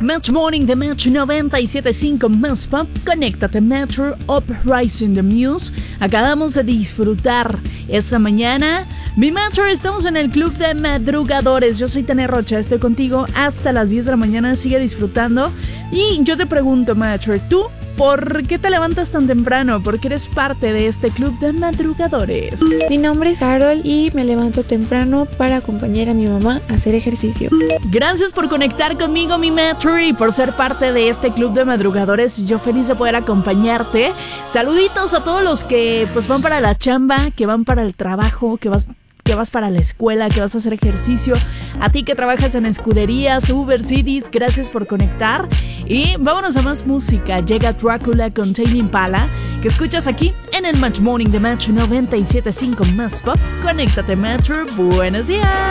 Match Morning de Match 97.5 Más Pop. Conéctate Metro Uprising the Muse. Acabamos de disfrutar esta mañana. Mi Metro, estamos en el club de madrugadores. Yo soy Tania Rocha, estoy contigo hasta las 10 de la mañana. Sigue disfrutando. Y yo te pregunto, Metro, ¿tú por qué te levantas tan temprano? Porque eres parte de este club de madrugadores. Mi nombre es Carol y me levanto temprano para acompañar a mi mamá a hacer ejercicio. Gracias por conectar conmigo, mi Metro, y por ser parte de este club de madrugadores. Yo feliz de poder acompañarte. Saluditos a todos los que pues van para la chamba, que van para el trabajo, que vas para la escuela, que vas a hacer ejercicio. A ti que trabajas en escuderías, Uber, Cities, gracias por conectar. Y vámonos a más música. Llega Drácula con Tame Impala, que escuchas aquí en el Match Morning de Match 97.5 Más Pop. Conéctate, Metro. Buenos días.